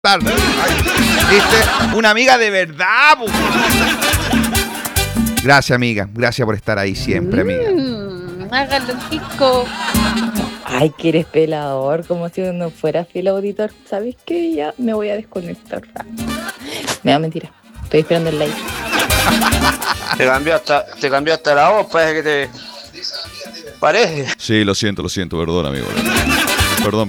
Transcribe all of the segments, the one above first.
tarde. ¿Viste? Una amiga de verdad. Gracias, amiga. Gracias por estar ahí siempre, amiga. Hágalo, pico. Ay, que eres pelador, como si no fuera fiel auditor. ¿Sabes qué? Ya me voy a desconectar. Me da mentira. Estoy esperando el like. Te cambió hasta la voz, parece que te... Parece. Sí, lo siento, perdón, amigo. Perdón.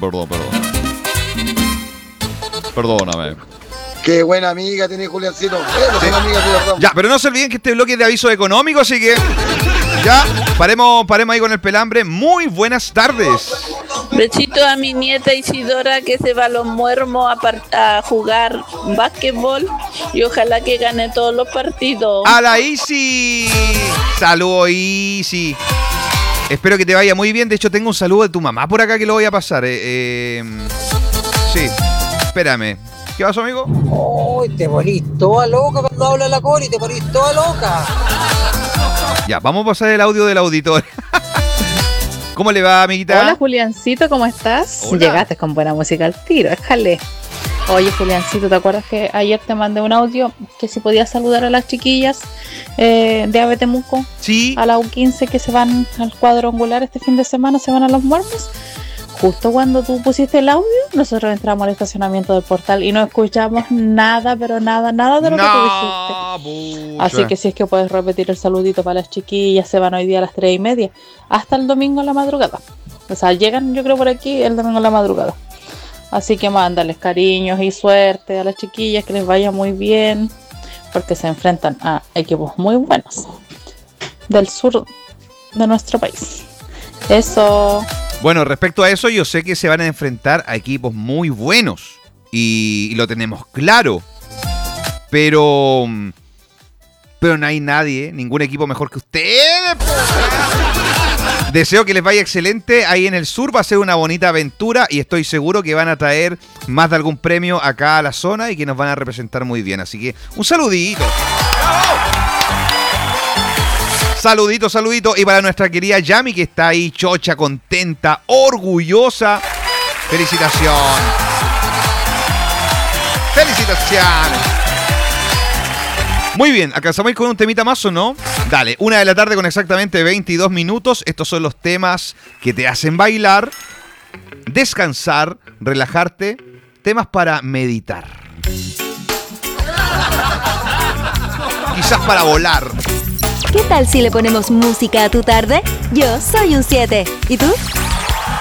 Perdóname. Qué buena amiga tiene Juliancito. Sí. Amiga, ya, pero no se olviden que este bloque es de aviso económico, así que ya, paremos ahí con el pelambre. Muy buenas tardes. Besito a mi nieta Isidora que se va a Los Muermos a jugar básquetbol y ojalá que gane todos los partidos. A la Isi. Saludos, Isi. Espero que te vaya muy bien. De hecho, tengo un saludo de tu mamá por acá que lo voy a pasar. Sí, espérame. ¿Qué pasó, amigo? ¡Uy, te ponís toda loca cuando habla la Cori! ¡Te ponís toda loca! Ya, vamos a pasar el audio del auditor. ¿Cómo le va, amiguita? Hola, Juliancito, ¿cómo estás? Hola. Llegaste con buena música al tiro, déjale. Oye, Juliancito, ¿te acuerdas que ayer te mandé un audio que si podías saludar a las chiquillas de Ave Temuco? Sí. A la U15 que se van al cuadrangular este fin de semana, se van a Los Muermos. Justo cuando tú pusiste el audio, nosotros entramos al estacionamiento del portal y no escuchamos nada, pero nada de lo que tú dijiste. Pucha. Así que si es que puedes repetir el saludito para las chiquillas, se van hoy día a las 3:30, hasta el domingo a la madrugada. O sea, llegan yo creo por aquí el domingo a la madrugada. Así que mándales cariños y suerte a las chiquillas, que les vaya muy bien, porque se enfrentan a equipos muy buenos del sur de nuestro país. Eso. Bueno, respecto a eso, yo sé que se van a enfrentar a equipos muy buenos. Y lo tenemos claro. Pero no hay nadie, ningún equipo mejor que ustedes. Deseo que les vaya excelente. Ahí en el sur va a ser una bonita aventura. Y estoy seguro que van a traer más de algún premio acá a la zona y que nos van a representar muy bien. Así que un saludito. Saludito. Y para nuestra querida Yami, que está ahí chocha, contenta, orgullosa. Felicitaciones. Muy bien, ¿alcanzamos a ir con un temita más o no? Dale, 1:00 p.m. con exactamente 22 minutos. Estos son los temas que te hacen bailar, descansar, relajarte. Temas para meditar. Quizás para volar. ¿Qué tal si le ponemos música a tu tarde? Yo soy un 7. ¿Y tú?